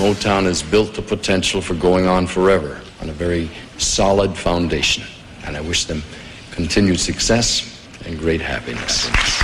Motown has built the potential for going on forever on a very solid foundation. And I wish them continued success and great happiness.